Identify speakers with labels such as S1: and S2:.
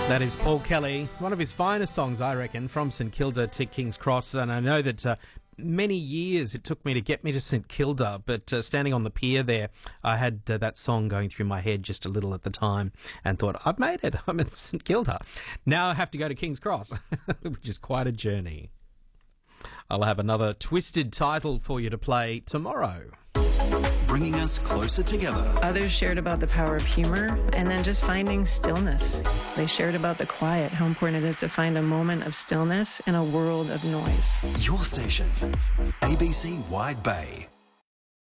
S1: That is Paul Kelly, one of his finest songs, I reckon, from St Kilda to King's Cross. And I know that many years it took me to get me to St Kilda, but standing on the pier there, I had that song going through my head just a little at the time and thought, I've made it. I'm in St Kilda. Now I have to go to King's Cross, which is quite a journey. I'll have another twisted title for you to play tomorrow.
S2: Bringing us closer together.
S3: Others shared about the power of humor and then just finding stillness. They shared about the quiet, how important it is to find a moment of stillness in a world of noise.
S2: Your station, ABC Wide Bay.